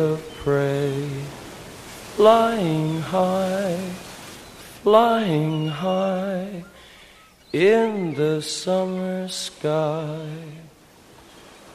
of prey, flying high in the summer sky.